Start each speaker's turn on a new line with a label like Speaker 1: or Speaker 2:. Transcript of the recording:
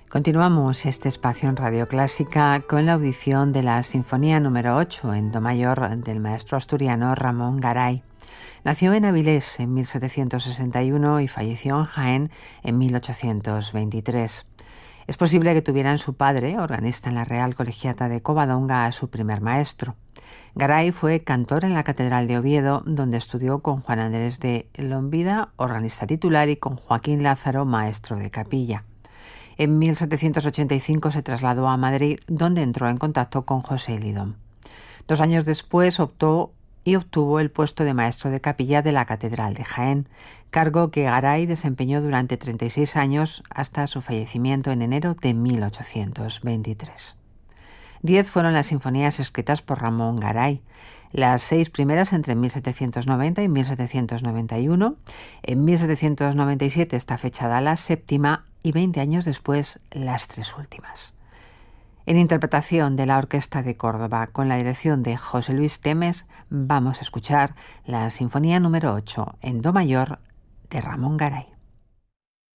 Speaker 1: Continuamos este espacio en Radio Clásica con la audición de la Sinfonía número 8 en Do mayor del maestro asturiano Ramón Garay. Nació en Avilés en 1761 y falleció en Jaén en 1823. Es posible que tuviera en su padre, organista en la Real Colegiata de Covadonga, a su primer maestro. Garay fue cantor en la Catedral de Oviedo, donde estudió con Juan Andrés de Lombida, organista titular, y con Joaquín Lázaro, maestro de capilla. En 1785 se trasladó a Madrid, donde entró en contacto con José Lidón. 2 años después obtuvo el puesto de maestro de capilla de la Catedral de Jaén, cargo que Garay desempeñó durante 36 años hasta su fallecimiento en enero de 1823. 10 fueron las sinfonías escritas por Ramón Garay. Las 6 primeras entre 1790 y 1791. En 1797 está fechada la 7ª y 20 años después las 3 últimas. En interpretación de la Orquesta de Córdoba con la dirección de José Luis Temes, vamos a escuchar la Sinfonía número 8 en Do mayor de Ramón Garay.